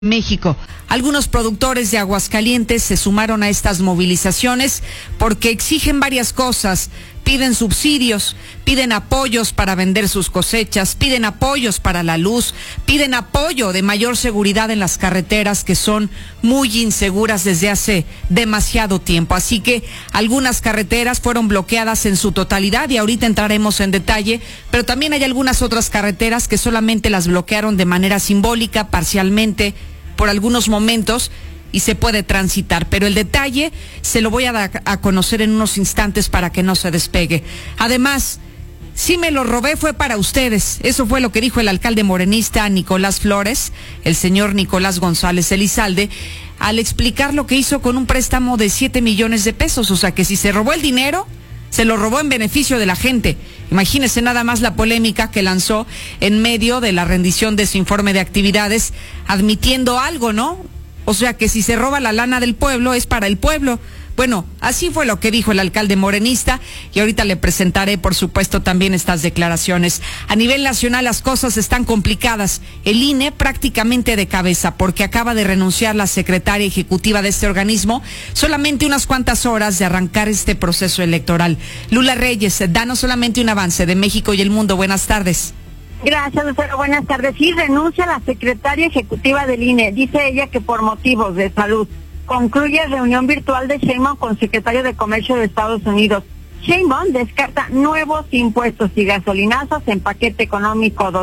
México. Algunos productores de Aguascalientes se sumaron a estas movilizaciones porque exigen varias cosas. Piden subsidios, piden apoyos para vender sus cosechas, piden apoyos para la luz, piden apoyo de mayor seguridad en las carreteras que son muy inseguras desde hace demasiado tiempo. Así que algunas carreteras fueron bloqueadas en su totalidad y ahorita entraremos en detalle, pero también hay algunas otras carreteras que solamente las bloquearon de manera simbólica, parcialmente, por algunos momentos, y se puede transitar, pero el detalle se lo voy a dar a conocer en unos instantes para que no se despegue. Además, si me lo robé fue para ustedes. Eso fue lo que dijo el alcalde morenista Nicolás Flores, el señor Nicolás González Elizalde, al explicar lo que hizo con un préstamo de 7 millones de pesos. O sea que si se robó el dinero, se lo robó en beneficio de la gente. Imagínese nada más la polémica que lanzó en medio de la rendición de su informe de actividades, admitiendo algo, ¿no? O sea que si se roba la lana del pueblo, es para el pueblo. Bueno, así fue lo que dijo el alcalde morenista y ahorita le presentaré, por supuesto, también estas declaraciones. A nivel nacional las cosas están complicadas. El INE prácticamente de cabeza porque acaba de renunciar la secretaria ejecutiva de este organismo solamente unas cuantas horas de arrancar este proceso electoral. Lula Reyes, danos solamente un avance de México y el mundo. Buenas tardes. Gracias, Lucero. Buenas tardes. Sí, renuncia la secretaria ejecutiva del INE. Dice ella que por motivos de salud. Concluye reunión virtual de Sheinbaum con secretario de Comercio de Estados Unidos. Sheinbaum descarta nuevos impuestos y gasolinazos en paquete económico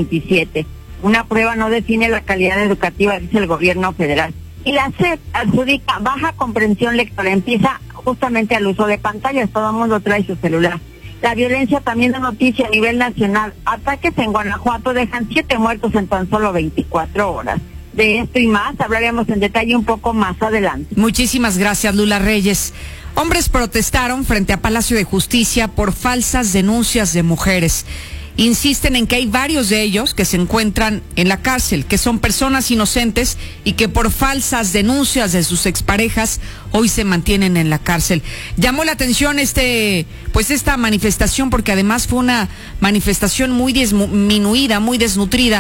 2027. Una prueba no define la calidad educativa, dice el gobierno federal. Y la SEP adjudica baja comprensión lectora. Empieza justamente al uso de pantallas. Todo el mundo trae su celular. La violencia también es noticia a nivel nacional. Ataques en Guanajuato dejan 7 muertos en tan solo 24 horas. De esto y más hablaremos en detalle un poco más adelante. Muchísimas gracias, Lula Reyes. Hombres protestaron frente a Palacio de Justicia por falsas denuncias de mujeres. Insisten en que hay varios de ellos que se encuentran en la cárcel, que son personas inocentes y que por falsas denuncias de sus exparejas hoy se mantienen en la cárcel. Llamó la atención esta manifestación porque además fue una manifestación muy disminuida, muy desnutrida.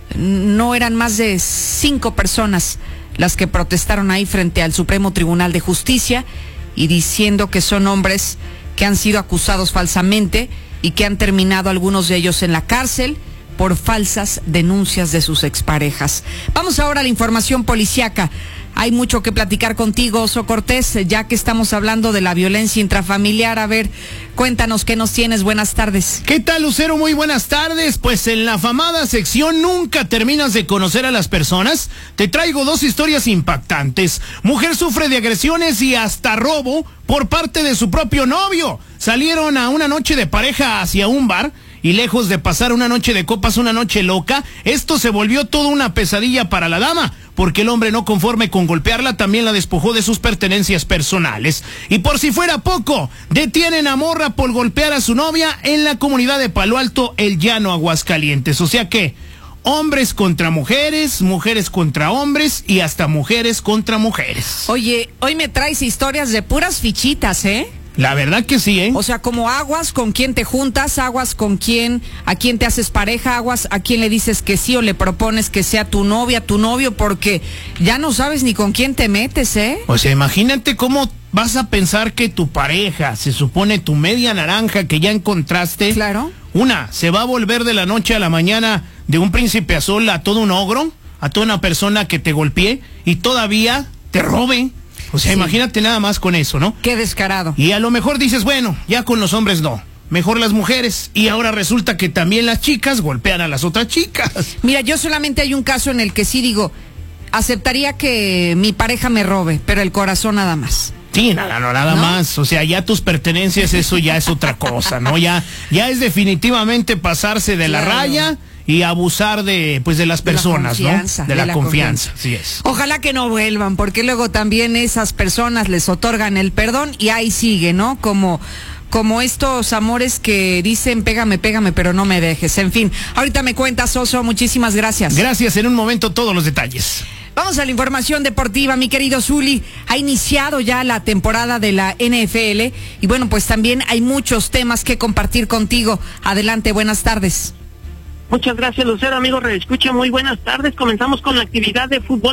No eran más de 5 personas las que protestaron ahí frente al Supremo Tribunal de Justicia y diciendo que son hombres que han sido acusados falsamente y que han terminado algunos de ellos en la cárcel por falsas denuncias de sus exparejas. Vamos ahora a la información policíaca. Hay mucho que platicar contigo, Oso Cortés, ya que estamos hablando de la violencia intrafamiliar. A ver, cuéntanos qué nos tienes. Buenas tardes. ¿Qué tal, Lucero? Muy buenas tardes. Pues en la afamada sección Nunca terminas de conocer a las personas, te traigo 2 historias impactantes. Mujer sufre de agresiones y hasta robo por parte de su propio novio. Salieron a una noche de pareja hacia un bar y lejos de pasar una noche de copas, una noche loca, esto se volvió toda una pesadilla para la dama, porque el hombre, no conforme con golpearla, también la despojó de sus pertenencias personales. Y por si fuera poco, detienen a morra por golpear a su novia en la comunidad de Palo Alto, El Llano, Aguascalientes. O sea que hombres contra mujeres, mujeres contra hombres y hasta mujeres contra mujeres. Oye, hoy me traes historias de puras fichitas, ¿eh? La verdad que sí, ¿eh? O sea, como aguas con quién te juntas, aguas con quién, a quién te haces pareja, aguas a quién le dices que sí o le propones que sea tu novia, tu novio, porque ya no sabes ni con quién te metes, ¿eh? O sea, imagínate cómo vas a pensar que tu pareja, se supone tu media naranja que ya encontraste. Claro. Una, se va a volver de la noche a la mañana de un príncipe azul a todo un ogro, a toda una persona que te golpee y todavía te robe. O sea, sí. Imagínate nada más con eso, ¿no? Qué descarado. Y a lo mejor dices, bueno, ya con los hombres no, mejor las mujeres. Y ahora resulta que también las chicas golpean a las otras chicas. Mira, yo solamente hay un caso en el que sí digo, aceptaría que mi pareja me robe, pero el corazón nada más. Sí, nada más. O sea, ya tus pertenencias, eso ya es otra cosa, ¿no? Ya es definitivamente pasarse de la raya y abusar de las personas, ¿no? De la confianza, así es. Ojalá que no vuelvan, porque luego también esas personas les otorgan el perdón y ahí sigue, ¿no? Como estos amores que dicen pégame, pero no me dejes. En fin, ahorita me cuentas, Oso, muchísimas gracias. Gracias, en un momento todos los detalles. Vamos a la información deportiva, mi querido Zuli. Ha iniciado ya la temporada de la NFL y bueno, pues también hay muchos temas que compartir contigo. Adelante, buenas tardes. Muchas gracias, Lucero. Amigo, reescucha, muy buenas tardes. Comenzamos con la actividad de fútbol